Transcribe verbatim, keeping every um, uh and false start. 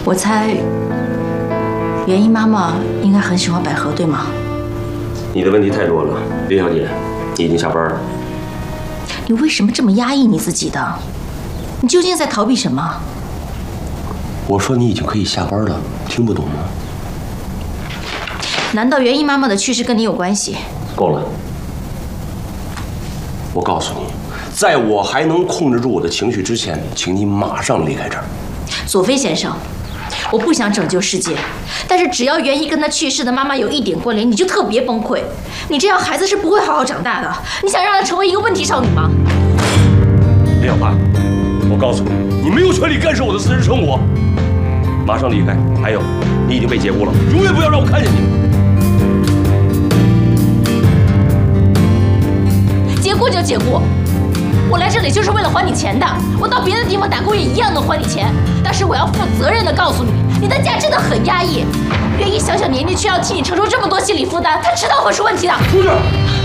我猜元一妈妈应该很喜欢百合，对吗？ 你的问题太多了，林小姐，你已经下班了。 你为什么这么压抑你自己的？你究竟在逃避什么？ 我说你已经可以下班了，听不懂吗？ 难道元一妈妈的去世跟你有关系？ 够了！我告诉你，在我还能控制住我的情绪之前，请你马上离开这儿。 佐菲先生，我不想拯救世界，但是只要元一跟他去世的妈妈有一点关联，你就特别崩溃。你这样孩子是不会好好长大的。你想让她成为一个问题少女吗？ 林小花，我告诉你，你没有权利干涉我的私人生活。马上离开。还有，你已经被解雇了，永远不要让我看见你。 解雇就解雇，我来这里就是为了还你钱的。我到别的地方打工也一样能还你钱，但是我要负责任的告诉你，你的家真的很压抑。元一小小年纪却要替你承受这么多心理负担，他迟早会出问题的。 出去！